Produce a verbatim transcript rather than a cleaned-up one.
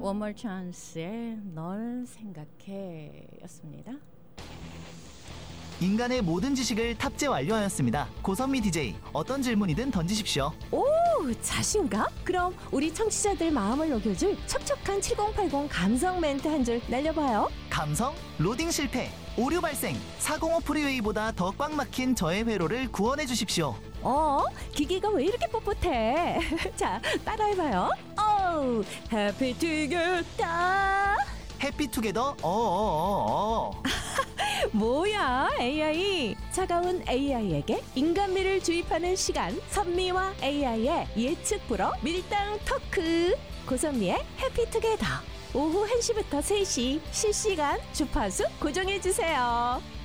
One More Chance의 널 생각해 였습니다. 인간의 모든 지식을 탑재 완료하였습니다. 고선미 디제이, 어떤 질문이든 던지십시오. 오, 자신감? 그럼 우리 청취자들 마음을 녹여줄 촉촉한 칠공팔공 감성 멘트 한 줄 날려봐요. 감성? 로딩 실패, 오류 발생, 사공오 프리웨이보다 더 꽉 막힌 저의 회로를 구원해 주십시오. 어? 기계가 왜 이렇게 뻣뻣해? 자, 따라해봐요. 오, 해피 투게더. 해피투게더 어어어어. 뭐야, 에이아이. 차가운 에이아이에게 인간미를 주입하는 시간. 선미와 에이아이의 예측 불허 밀당 토크. 고선미의 해피투게더. 오후 한 시부터 세 시 실시간 주파수 고정해주세요.